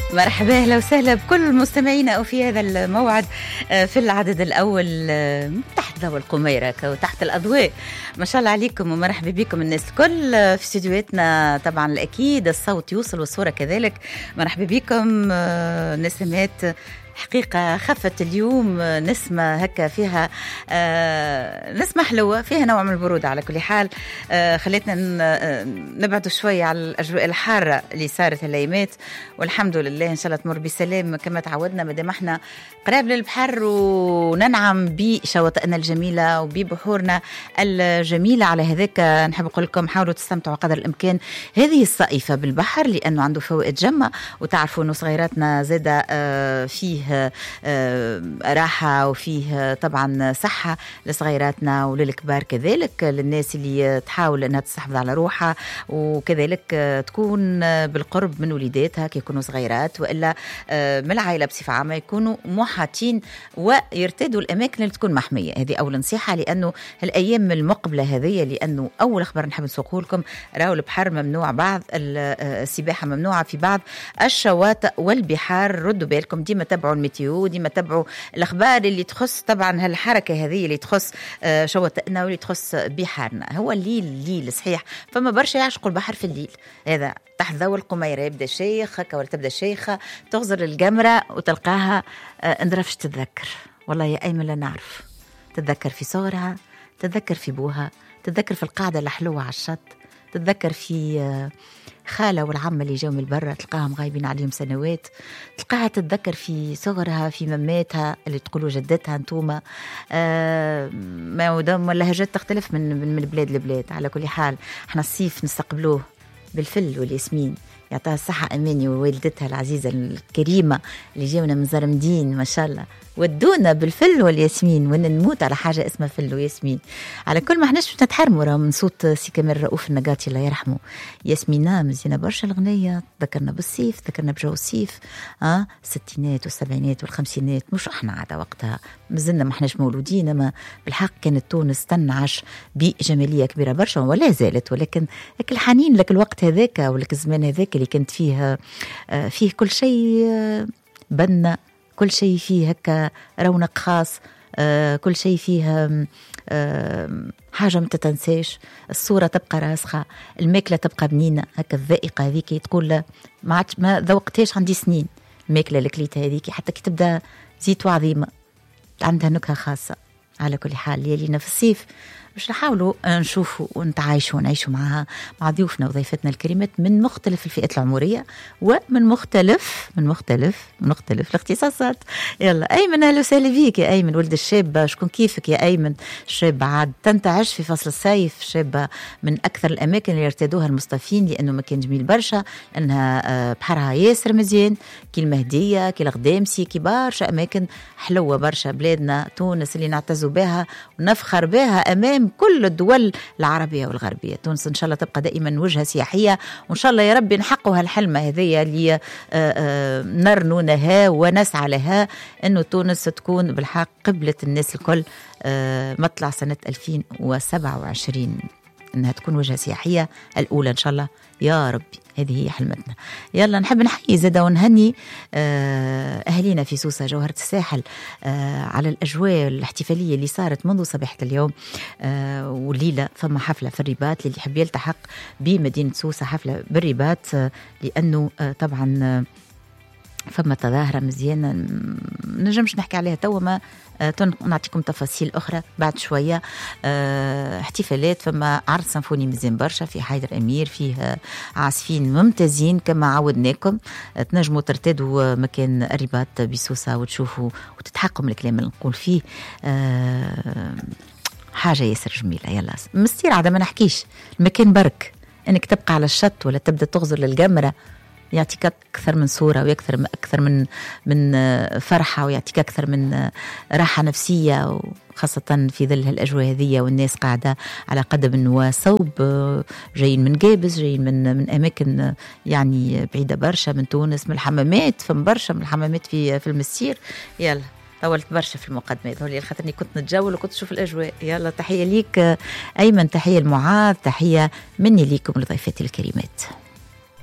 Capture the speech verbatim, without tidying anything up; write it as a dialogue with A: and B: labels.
A: مرحبا، اهلا وسهلا بكل مستمعينا في هذا الموعد في العدد الاول تحت ضوء القميره وتحت الاضواء. ما شاء الله عليكم ومرحبا بكم الناس الكل في استديوهاتنا. طبعا الاكيد الصوت يوصل والصوره كذلك. مرحبا بكم نسمات حقيقة خفت اليوم نسمة هكا فيها آه نسمة حلوة فيها نوع من البرودة. على كل حال آه خليتنا نبعد شوية على الأجواء الحارة اللي صارت هالأيامات، والحمد لله إن شاء الله تمر بسلام كما تعودنا، مادام احنا قراب للبحر وننعم بشواطئنا الجميلة وببحورنا الجميلة. على هذاك نحب أقول لكم حاولوا تستمتعوا قدر الإمكان هذه الصيفة بالبحر، لأنه عنده فوائد جمة، وتعرفوا أنه صغيراتنا زادة آه فيه راحة وفيه طبعا صحة لصغيراتنا وللكبار كذلك، للناس اللي تحاول أنها تستحفظ على روحها وكذلك تكون بالقرب من وليداتها كي يكونوا صغيرات، وإلا من العائلة بصفة عامة يكونوا محاطين ويرتدوا الأماكن اللي تكون محمية. هذه أول نصيحة، لأنه الأيام المقبلة هذه، لأنه أول أخبار نحب نسوقه لكم راهو البحر ممنوع، بعض السباحة ممنوعة في بعض الشواطئ والبحار. ردوا بالكم، ديما تبعوا الميتيو، ديما تبعوا الأخبار اللي تخص طبعا هالحركة هذه اللي تخص شواطئنا واللي تخص بحارنا. هو الليل الليل صحيح، فما برشا يعشقوا البحر في الليل، هذا تحت ضوء القميرة يبدأ شيخ هكا ولا تبدأ شيخة تغزر الجمرة وتلقاها اندرفش تتذكر. والله يا أيمن لا نعرف، تتذكر في صغرها، تتذكر في بوها، تتذكر في القاعدة الحلوة على الشط، تتذكر في خالة والعمة اللي جاوا من برا تلقاهم غايبين عليهم سنوات، تلقاها تتذكر في صغرها في مماتها اللي تقولوا جدتها انتوما. آه ما ودام اللهجات تختلف من من البلاد لبلاد. على كل حال احنا الصيف نستقبلوه بالفل والياسمين، يعطيها الصحة أماني ووالدتها العزيزة الكريمة اللي جاونا من زرمدين ما شاء الله، ودونا بالفل والياسمين، وإن نموت على حاجة اسمها فل وياسمين. على كل ما احناش نتحرموا من صوت سي كمال رؤوف النقاتي الله يرحمه. ياسمينة مزينة برشا الغنية، ذكرنا بالصيف، ذكرنا بجو الصيف، اه الستينات والسبعينات والخمسينات. مش احنا عاد وقتها مازلنا ما احناش مولودين، اما بالحق كانت تونس تنعش بجمالية كبيرة برشا ولا زالت، ولكن لك الحنين لك الوقت هذاك ولك الزمان هذاك اللي كانت فيه آه فيه كل شيء آه بنا، كل شيء فيه هكا رونق خاص، آه كل شيء فيه آه حاجة ما تتنساش، الصورة تبقى راسخة، الماكلة تبقى بنينة هكا، الذائقة هذيك تقول ما عادش ما ذوقتهاش عندي سنين الماكلة اللي كليتها هذيك، حتى كي تبدا زيت وعظيمة عندها نكهة خاصة. على كل حال ليالينا في الصيف باش نحاولوا نشوفوا ونتعايشوا ونعيشوا معها مع ضيوفنا وضيفتنا الكريمات من مختلف الفئات العمرية ومن مختلف من مختلف من مختلف الاختصاصات. يلا أيمن أهلا وسهلا بيك يا أيمن، ولد الشابة، شكون كيفك يا أيمن؟ شابة عاد تنتعش في فصل الصيف، شابة من أكثر الأماكن اللي يرتادوها المصطفين، لأنه مكان جميل برشا، أنها بحرها ياسر مزيان، كي المهدية كي الغدامسي كي برشا أماكن حلوة برشا. بلادنا تونس اللي نعتزوا بها ونفخر بها أمام كل الدول العربية والغربية. تونس إن شاء الله تبقى دائما وجهة سياحية، وإن شاء الله يا رب نحققوا هالحلمة هذه اللي نرنونها ونسعى لها، إنه تونس تكون بالحق قبلة الناس الكل مطلع سنة ألفين وسبعة وعشرين، إنها تكون وجهة سياحية الأولى إن شاء الله يا ربي. هذه هي حلمتنا. يلا نحب نحيي زادا ونهني أهلينا في سوسة جوهرة الساحل على الأجواء الاحتفالية اللي صارت منذ صباحة اليوم، والليلة ثم حفلة في الرباط اللي يحب يلتحق بمدينة سوسة، حفلة بالرباط، لأنه طبعا فما تظاهرة مزيانة نجمش نحكي عليها توا، ما نعطيكم تفاصيل أخرى بعد شوية. اه احتفالات، فما عرض سيمفوني مزيان برشا في حيدر أمير، فيه عازفين ممتازين كما عودناكم. اه تنجموا ترتدوا مكان الرباط بسوسة وتشوفوا وتتحققوا من الكلام اللي نقول فيه. اه حاجة ياسر جميلة. يلا مستير عادة ما نحكيش المكان برك، انك تبقى على الشط ولا تبدأ تغزر للجمرة يعطيك أكثر من صورة ويكثر من أكثر من من فرحة، ويعطيك أكثر من راحة نفسية، وخاصة في ظل هالأجواء هذه والناس قاعدة على قدم وصوب، جايين من جابس، جايين من من أماكن يعني بعيدة برشا من تونس، من الحمامات، فم برشا من الحمامات في في المسير. يلا طولت برشا في المقدمات هولي خاطرني كنت نتجول وكنت نشوف الأجواء. يلا تحية ليك أيمن، تحية المعاذ، تحية مني ليكم لضيفتي الكريمات.